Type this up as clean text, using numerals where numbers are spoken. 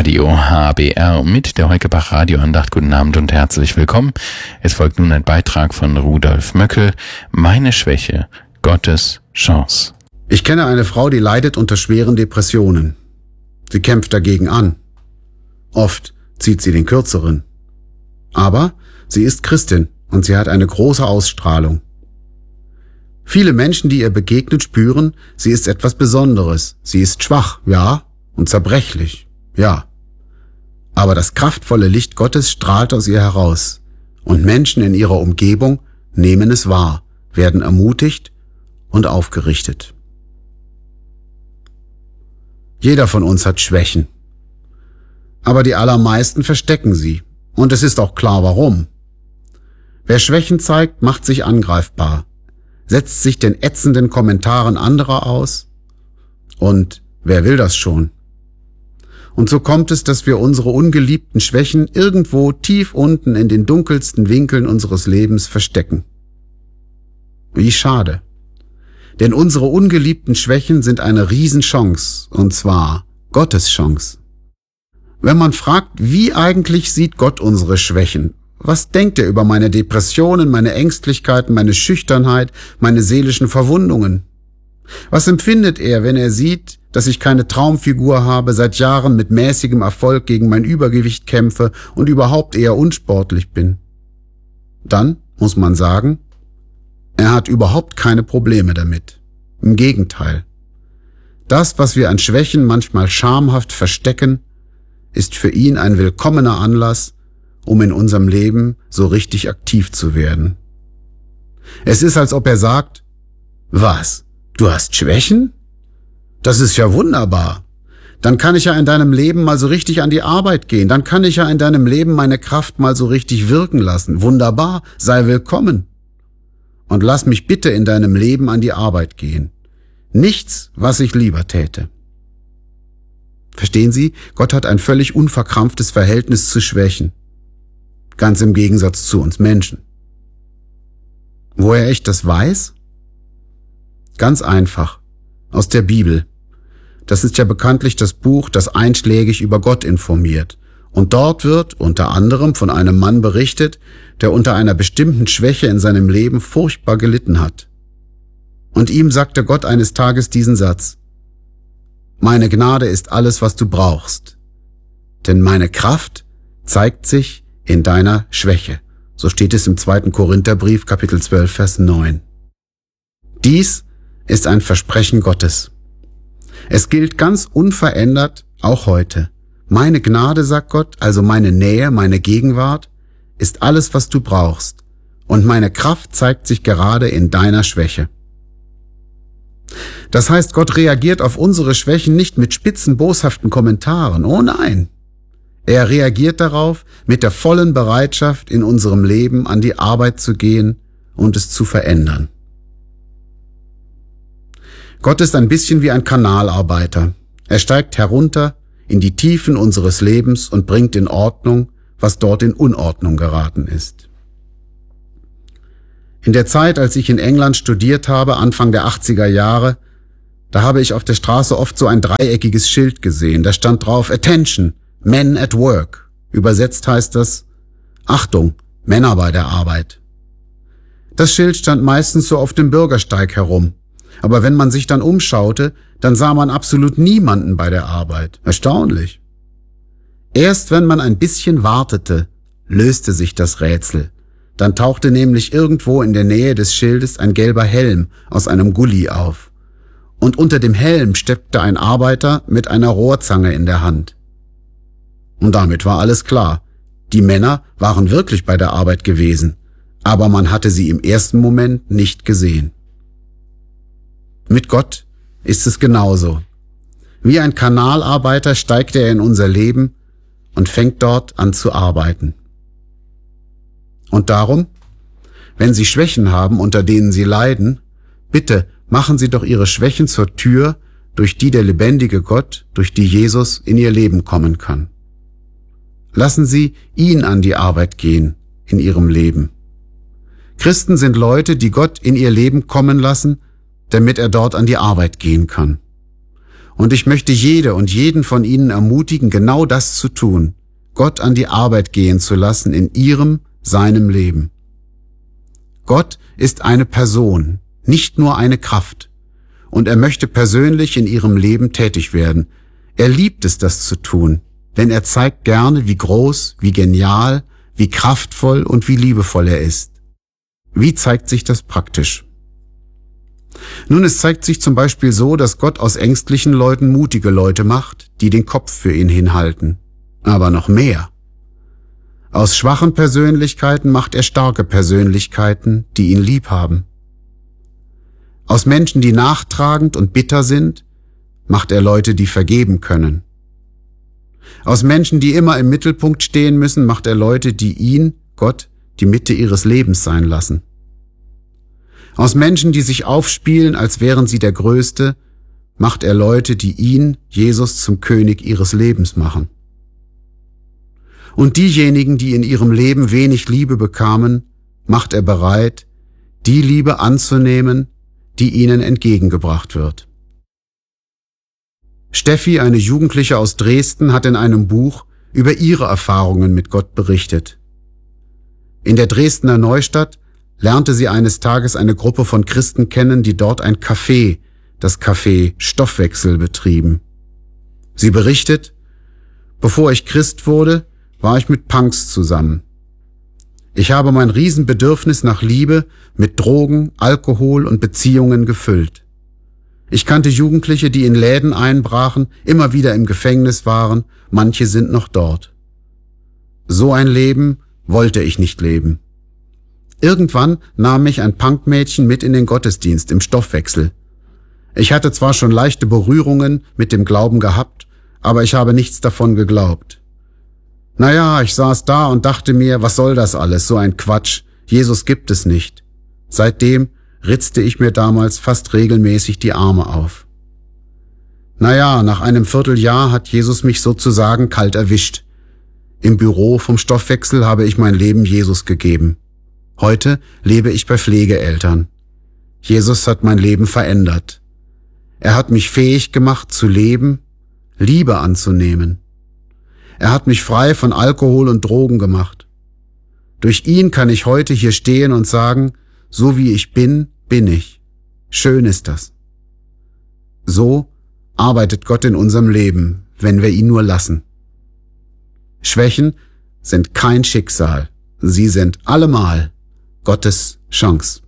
Radio HBR mit der Heukebach Radioandacht. Guten Abend und herzlich willkommen. Es folgt nun ein Beitrag von Rudolf Möckel. Meine Schwäche, Gottes Chance. Ich kenne eine Frau, die leidet unter schweren Depressionen. Sie kämpft dagegen an. Oft zieht sie den Kürzeren. Aber sie ist Christin und sie hat eine große Ausstrahlung. Viele Menschen, die ihr begegnen, spüren, sie ist etwas Besonderes. Sie ist schwach, ja, und zerbrechlich, ja. Aber das kraftvolle Licht Gottes strahlt aus ihr heraus. Und Menschen in ihrer Umgebung nehmen es wahr, werden ermutigt und aufgerichtet. Jeder von uns hat Schwächen. Aber die allermeisten verstecken sie. Und es ist auch klar, warum. Wer Schwächen zeigt, macht sich angreifbar, setzt sich den ätzenden Kommentaren anderer aus. Und wer will das schon? Und so kommt es, dass wir unsere ungeliebten Schwächen irgendwo tief unten in den dunkelsten Winkeln unseres Lebens verstecken. Wie schade. Denn unsere ungeliebten Schwächen sind eine Riesenchance, und zwar Gottes Chance. Wenn man fragt, wie eigentlich sieht Gott unsere Schwächen? Was denkt er über meine Depressionen, meine Ängstlichkeiten, meine Schüchternheit, meine seelischen Verwundungen? Was empfindet er, wenn er sieht, dass ich keine Traumfigur habe, seit Jahren mit mäßigem Erfolg gegen mein Übergewicht kämpfe und überhaupt eher unsportlich bin? Dann muss man sagen, er hat überhaupt keine Probleme damit. Im Gegenteil. Das, was wir an Schwächen manchmal schamhaft verstecken, ist für ihn ein willkommener Anlass, um in unserem Leben so richtig aktiv zu werden. Es ist, als ob er sagt, was, du hast Schwächen? Das ist ja wunderbar. Dann kann ich ja in deinem Leben mal so richtig an die Arbeit gehen. Dann kann ich ja in deinem Leben meine Kraft mal so richtig wirken lassen. Wunderbar, sei willkommen. Und lass mich bitte in deinem Leben an die Arbeit gehen. Nichts, was ich lieber täte. Verstehen Sie, Gott hat ein völlig unverkrampftes Verhältnis zu Schwächen. Ganz im Gegensatz zu uns Menschen. Woher ich das weiß? Ganz einfach. Aus der Bibel. Das ist ja bekanntlich das Buch, das einschlägig über Gott informiert. Und dort wird unter anderem von einem Mann berichtet, der unter einer bestimmten Schwäche in seinem Leben furchtbar gelitten hat. Und ihm sagte Gott eines Tages diesen Satz: Meine Gnade ist alles, was du brauchst. Denn meine Kraft zeigt sich in deiner Schwäche. So steht es im 2. Korintherbrief, Kapitel 12, Vers 9. Dies ist ein Versprechen Gottes. Es gilt ganz unverändert, auch heute. Meine Gnade, sagt Gott, also meine Nähe, meine Gegenwart, ist alles, was du brauchst. Und meine Kraft zeigt sich gerade in deiner Schwäche. Das heißt, Gott reagiert auf unsere Schwächen nicht mit spitzen, boshaften Kommentaren. Oh nein! Er reagiert darauf mit der vollen Bereitschaft, in unserem Leben an die Arbeit zu gehen und es zu verändern. Gott ist ein bisschen wie ein Kanalarbeiter. Er steigt herunter in die Tiefen unseres Lebens und bringt in Ordnung, was dort in Unordnung geraten ist. In der Zeit, als ich in England studiert habe, Anfang der 80er Jahre, da habe ich auf der Straße oft so ein dreieckiges Schild gesehen. Da stand drauf: Attention, Men at Work. Übersetzt heißt das: Achtung, Männer bei der Arbeit. Das Schild stand meistens so auf dem Bürgersteig herum. Aber wenn man sich dann umschaute, dann sah man absolut niemanden bei der Arbeit. Erstaunlich. Erst wenn man ein bisschen wartete, löste sich das Rätsel. Dann tauchte nämlich irgendwo in der Nähe des Schildes ein gelber Helm aus einem Gully auf. Und unter dem Helm steckte ein Arbeiter mit einer Rohrzange in der Hand. Und damit war alles klar. Die Männer waren wirklich bei der Arbeit gewesen, aber man hatte sie im ersten Moment nicht gesehen. Mit Gott ist es genauso. Wie ein Kanalarbeiter steigt er in unser Leben und fängt dort an zu arbeiten. Und darum, wenn Sie Schwächen haben, unter denen Sie leiden, bitte machen Sie doch Ihre Schwächen zur Tür, durch die der lebendige Gott, durch die Jesus in Ihr Leben kommen kann. Lassen Sie ihn an die Arbeit gehen in Ihrem Leben. Christen sind Leute, die Gott in ihr Leben kommen lassen, damit er dort an die Arbeit gehen kann. Und ich möchte jede und jeden von Ihnen ermutigen, genau das zu tun, Gott an die Arbeit gehen zu lassen in seinem Leben. Gott ist eine Person, nicht nur eine Kraft. Und er möchte persönlich in Ihrem Leben tätig werden. Er liebt es, das zu tun, denn er zeigt gerne, wie groß, wie genial, wie kraftvoll und wie liebevoll er ist. Wie zeigt sich das praktisch? Nun, es zeigt sich zum Beispiel so, dass Gott aus ängstlichen Leuten mutige Leute macht, die den Kopf für ihn hinhalten. Aber noch mehr. Aus schwachen Persönlichkeiten macht er starke Persönlichkeiten, die ihn lieb haben. Aus Menschen, die nachtragend und bitter sind, macht er Leute, die vergeben können. Aus Menschen, die immer im Mittelpunkt stehen müssen, macht er Leute, die ihn, Gott, die Mitte ihres Lebens sein lassen. Aus Menschen, die sich aufspielen, als wären sie der Größte, macht er Leute, die ihn, Jesus, zum König ihres Lebens machen. Und diejenigen, die in ihrem Leben wenig Liebe bekamen, macht er bereit, die Liebe anzunehmen, die ihnen entgegengebracht wird. Steffi, eine Jugendliche aus Dresden, hat in einem Buch über ihre Erfahrungen mit Gott berichtet. In der Dresdner Neustadt lernte sie eines Tages eine Gruppe von Christen kennen, die dort ein Café, das Café Stoffwechsel, betrieben. Sie berichtet: Bevor ich Christ wurde, war ich mit Punks zusammen. Ich habe mein Riesenbedürfnis nach Liebe mit Drogen, Alkohol und Beziehungen gefüllt. Ich kannte Jugendliche, die in Läden einbrachen, immer wieder im Gefängnis waren, manche sind noch dort. So ein Leben wollte ich nicht leben. Irgendwann nahm mich ein Punkmädchen mit in den Gottesdienst im Stoffwechsel. Ich hatte zwar schon leichte Berührungen mit dem Glauben gehabt, aber ich habe nichts davon geglaubt. Naja, ich saß da und dachte mir, was soll das alles, so ein Quatsch, Jesus gibt es nicht. Seitdem ritzte ich mir damals fast regelmäßig die Arme auf. Naja, nach einem Vierteljahr hat Jesus mich sozusagen kalt erwischt. Im Büro vom Stoffwechsel habe ich mein Leben Jesus gegeben. Heute lebe ich bei Pflegeeltern. Jesus hat mein Leben verändert. Er hat mich fähig gemacht zu leben, Liebe anzunehmen. Er hat mich frei von Alkohol und Drogen gemacht. Durch ihn kann ich heute hier stehen und sagen, so wie ich bin, bin ich. Schön ist das. So arbeitet Gott in unserem Leben, wenn wir ihn nur lassen. Schwächen sind kein Schicksal. Sie sind allemal Gottes Chance.